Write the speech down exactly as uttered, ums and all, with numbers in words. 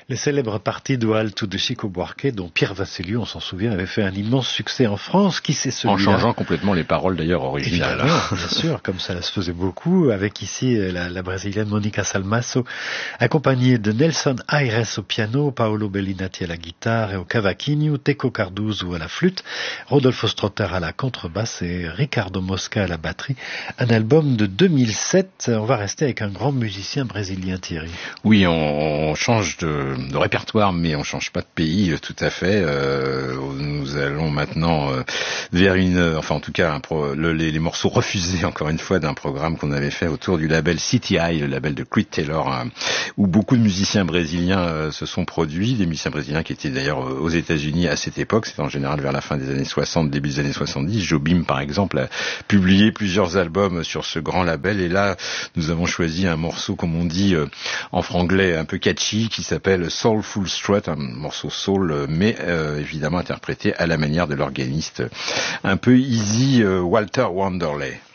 Les célèbres parties do Alto de Chico Buarque, dont Pierre Vassiliou, on s'en souvient, avait fait un immense succès en France. Qui c'est celui-là ? En changeant complètement les paroles d'ailleurs originales. Évidemment, bien sûr, comme ça se faisait beaucoup, avec ici la, la brésilienne Monica Salmasso, accompagnée de Nelson Aires au piano, Paolo Bellinati à la guitare et au cavaquinho, Teco Cardozo à la flûte, Rodolfo Strotter à la contrebasse et Ricardo Mosca à la batterie. Un album de deux mille sept. On va rester avec un grand musicien brésilien, Thierry. Oui, on, on change de, de répertoire, mais on change pas de pays euh, tout à fait. Euh, nous allons maintenant euh, vers une, euh, enfin en tout cas un pro, le, les, les morceaux refusés encore une fois d'un programme qu'on avait fait autour du label C T I, le label de Creed Taylor, hein, où beaucoup de musiciens brésiliens euh, se sont produits, des musiciens brésiliens qui étaient d'ailleurs euh, aux États-Unis à cette époque. C'était en général vers la fin des années soixante, début des années soixante-dix. Jobim par exemple a publié plusieurs albums sur ce grand label, et là nous avons choisi un morceau, comme on dit euh, en franglais, un peu catchy, qui s'appelle Soulful Strut, un morceau soul, mais euh, évidemment interprété à la manière de l'organiste un peu easy euh, Walter Wanderley.